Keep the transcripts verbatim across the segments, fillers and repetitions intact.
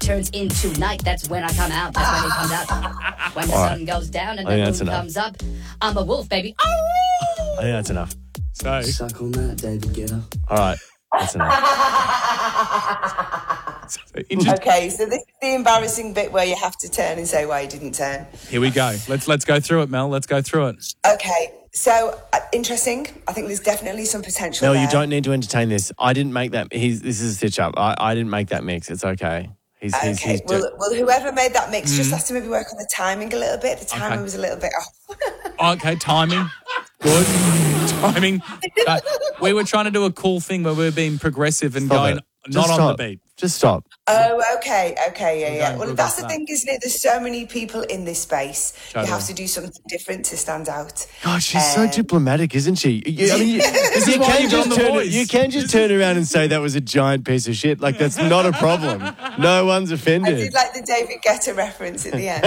turns into night, that's when I come out. That's when he comes out. When the All sun right. goes down and I the think moon that's enough. comes up, I'm a wolf, baby. Oh! I think that's enough. So, Suck on that, David Guetta. All right. That's enough. so interest- Okay, so this is the embarrassing bit where you have to turn and say why you didn't turn. Here we go. Let's let's go through it, Mel. Let's go through it. Okay, so uh, interesting. I think there's definitely some potential No, there. you don't need to entertain this. I didn't make that. He's, this is a stitch up. I, I didn't make that mix. It's okay. He's, he's, Okay, he's well, well, whoever made that mix Mm-hmm. just has to maybe work on the timing a little bit. The timing Okay. was a little bit off. Okay, timing. Good. Timing. Uh, we were trying to do a cool thing where we were being progressive and Stop going it. not Just on stop. the beat. Just stop. Oh, okay, okay, yeah, yeah. going- Well, we'll that's go the for thing, isn't it? There's so many people in this space. Totally. You have to do something different to stand out. God, she's so Um, diplomatic, isn't she? You, I mean, you, This is you why can you got just The turn. Voice. You can just turn around and say that was a giant piece of shit. Like that's not a problem. No one's I offended. did like the David Guetta reference at the end.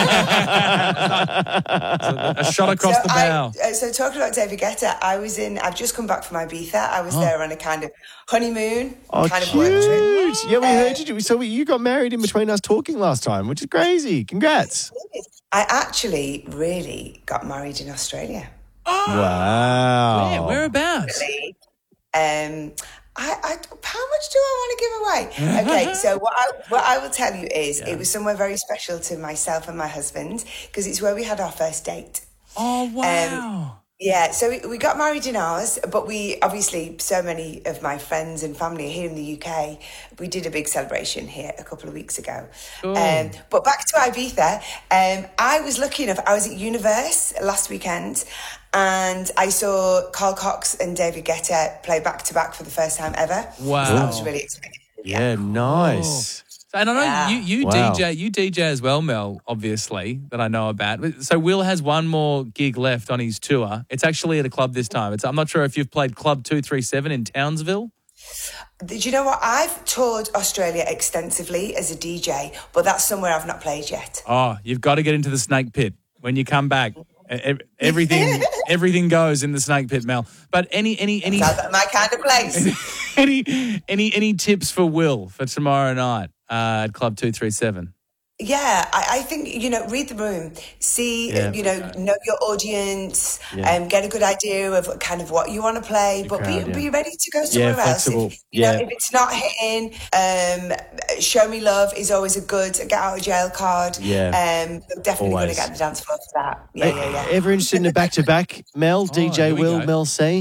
A shot across so, the I, bow. uh, so talking about David Guetta, I was in, I've just come back from Ibiza. I Oh. was there on a kind of honeymoon, Oh, kind of work trip. cute! Yeah, we Uh, heard you. do- So you got married in between us talking last time, which is crazy. Congrats! I actually really got married in Australia. Wow. Yeah, whereabouts? Um, I, I, how much do I want to give away? Okay, so what I, what I will tell you is it was somewhere very special to myself and my husband because it's where we had our first date. Oh, wow. Yeah, so we, we got married in ours, but we obviously, so many of my friends and family are here in the U K. We did a big celebration here a couple of weeks ago. Um, but back to Ibiza, um, I was lucky enough, I was at Universe last weekend and I saw Carl Cox and David Guetta play back to back for the first time ever. Wow. So I was really excited. Yeah, nice. And I know Yeah. you, you Wow. D J, you D J as well, Mel, obviously, that I know about. So Will has one more gig left on his tour. It's actually at a club this time. It's I'm not sure if you've played Club two three seven in Townsville. Do you know what? I've toured Australia extensively as a D J, but that's somewhere I've not played yet. Oh, you've got to get into the Snake Pit when you come back. E- e- Everything, everything goes in the Snake Pit, Mel. But any, any, any, Sounds like my kind of place. any, any, any tips for Will for tomorrow night uh, at Club two three seven? Yeah, I, I think, you know, read the room, see, Yeah. you know, know your audience, Yeah. um, get a good idea of kind of what you want to play, but crowd, be, yeah. be ready to go somewhere else. flexible. If, you Yeah. know, if it's not hitting, um, show me love is always a good get out of jail card. Yeah. Um, definitely going to Always. get the dance floor for that. Yeah, yeah, yeah. Ever interested in a back to back? Mel, D J here we Will, go. Mel C?